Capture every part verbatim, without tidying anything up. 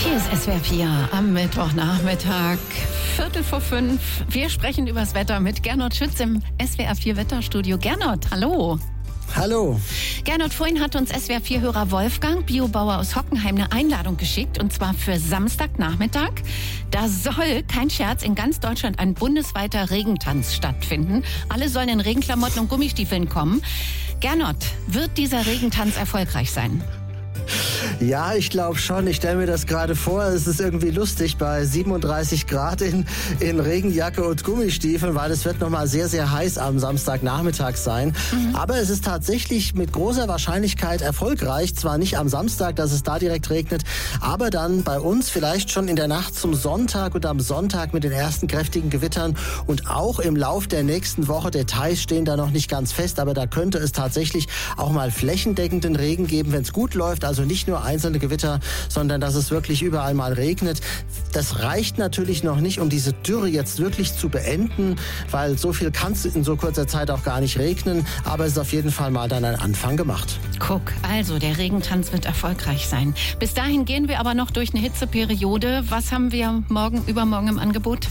Hier ist S W R vier am Mittwochnachmittag, Viertel vor fünf. Wir sprechen über das Wetter mit Gernot Schütz im S W R vier Wetterstudio. Gernot, hallo. Hallo. Gernot, vorhin hat uns S W R vier-Hörer Wolfgang, Biobauer aus Hockenheim, eine Einladung geschickt, und zwar für Samstagnachmittag. Da soll, kein Scherz, in ganz Deutschland ein bundesweiter Regentanz stattfinden. Alle sollen in Regenklamotten und Gummistiefeln kommen. Gernot, wird dieser Regentanz erfolgreich sein? Ja, ich glaube schon. Ich stelle mir das gerade vor. Es ist irgendwie lustig bei siebenunddreißig Grad in, in Regenjacke und Gummistiefeln, weil es wird nochmal sehr, sehr heiß am Samstagnachmittag sein. Mhm. Aber es ist tatsächlich mit großer Wahrscheinlichkeit erfolgreich. Zwar nicht am Samstag, dass es da direkt regnet, aber dann bei uns vielleicht schon in der Nacht zum Sonntag und am Sonntag mit den ersten kräftigen Gewittern und auch im Lauf der nächsten Woche. Details stehen da noch nicht ganz fest, aber da könnte es tatsächlich auch mal flächendeckenden Regen geben, wenn es gut läuft. Also nicht nur einzelne Gewitter, sondern dass es wirklich überall mal regnet. Das reicht natürlich noch nicht, um diese Dürre jetzt wirklich zu beenden, weil so viel kann es in so kurzer Zeit auch gar nicht regnen. Aber es ist auf jeden Fall mal dann ein Anfang gemacht. Guck, also der Regentanz wird erfolgreich sein. Bis dahin gehen wir aber noch durch eine Hitzeperiode. Was haben wir morgen, übermorgen im Angebot?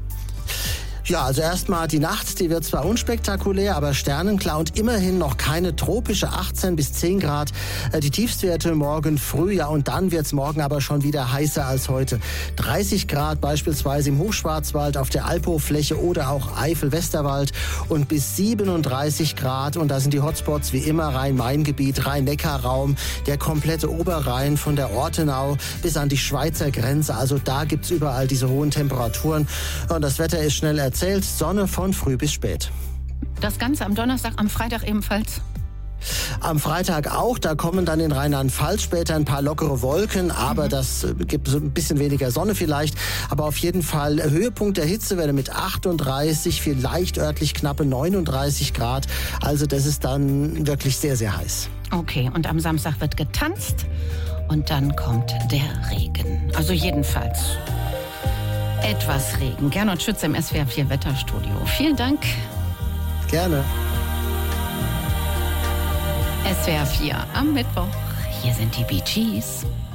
Ja, also erstmal die Nacht, die wird zwar unspektakulär, aber sternenklar und immerhin noch keine tropische achtzehn bis zehn Grad. Die Tiefstwerte morgen früh, ja, und dann wird's morgen aber schon wieder heißer als heute. dreißig Grad beispielsweise im Hochschwarzwald, auf der Alphochfläche oder auch Eifel-Westerwald und bis siebenunddreißig Grad. Und da sind die Hotspots wie immer Rhein-Main-Gebiet, Rhein-Neckar-Raum, der komplette Oberrhein von der Ortenau bis an die Schweizer Grenze. Also da gibt's überall diese hohen Temperaturen. Und das Wetter ist schnell erzählt. Sonne von früh bis spät. Das Ganze am Donnerstag, am Freitag ebenfalls? Am Freitag auch, da kommen dann in Rheinland-Pfalz später ein paar lockere Wolken, aber mhm. das gibt so ein bisschen weniger Sonne vielleicht. Aber auf jeden Fall Höhepunkt der Hitzewelle mit achtunddreißig, vielleicht örtlich knappe neununddreißig Grad. Also das ist dann wirklich sehr, sehr heiß. Okay, und am Samstag wird getanzt und dann kommt der Regen. Also jedenfalls etwas Regen. Gernot Schütz im S W R vier Wetterstudio. Vielen Dank. Gerne. S W R vier am Mittwoch. Hier sind die Bee Gees.